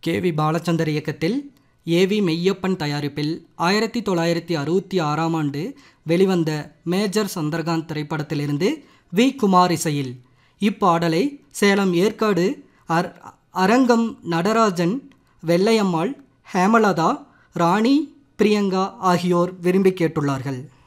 KV. Balachander இயக்கத்தில் AV. Meyyappan தயாரிப்பில் 1966ஆம் ஆண்டு வெளிவந்த மேஜர் சந்திரகாந்த் திரைப்படத்திலிருந்து வி. குமார் இசையில் இப்பாடலை சேலம் ஏற்காடு அரங்கம் நடராஜன், வெள்ளையம்மாள், ஹேமலதா, ராணி, பிரியங்கா ஆகியோர் விரும்பி கேட்டுள்ளார்கள்.